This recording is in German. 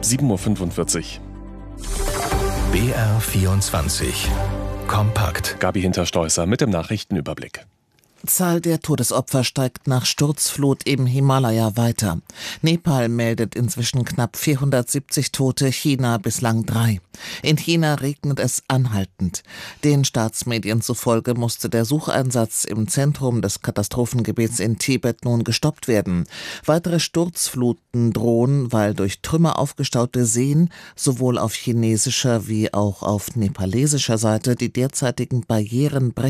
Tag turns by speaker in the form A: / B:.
A: 7:45 Uhr.
B: BR24 kompakt.
A: Gabi Hinterstoisser mit dem Nachrichtenüberblick.
C: Zahl der Todesopfer steigt nach Sturzflut im Himalaya weiter. Nepal meldet inzwischen knapp 470 Tote, China bislang 3. In China regnet es anhaltend. Den Staatsmedien zufolge musste der Sucheinsatz im Zentrum des Katastrophengebiets in Tibet nun gestoppt werden. Weitere Sturzfluten drohen, weil durch Trümmer aufgestaute Seen sowohl auf chinesischer wie auch auf nepalesischer Seite die derzeitigen Barrieren brechen.